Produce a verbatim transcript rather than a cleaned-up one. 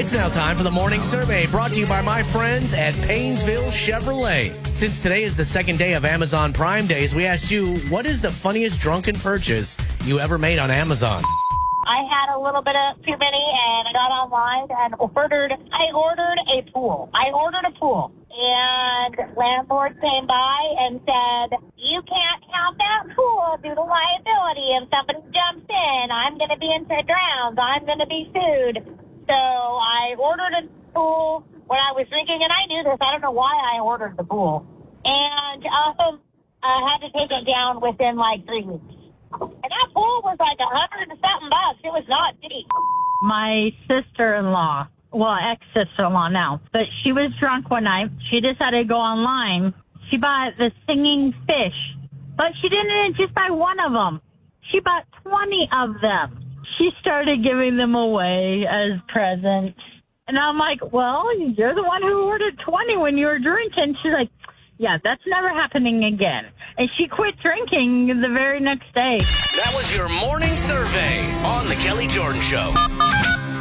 It's now time for the morning survey brought to you by my friends at Paynesville Chevrolet. Since today is the second day of Amazon Prime Days, we asked you, what is the funniest drunken purchase you ever made on Amazon? I had a little bit of too many and I got online and ordered, I ordered a pool. I ordered a pool. And landlord came by and said, you can't count that pool due to liability. If somebody jumps in, I'm going to be in drowns. I'm going to be sued. So I ordered a pool when I was drinking, and I knew this. I don't know why I ordered the pool. And also, I had to take it down within like three weeks. And that pool was like a hundred and something bucks. It was not cheap. My sister-in-law, well, ex-sister-in-law now, but she was drunk one night. She decided to go online. She bought the singing fish, but she didn't just buy one of them. She bought twenty of them. She started giving them away as presents. And I'm like, well, you're the one who ordered twenty when you were drinking. She's like, yeah, that's never happening again. And she quit drinking the very next day. That was your morning survey on The Kelly Jordan Show.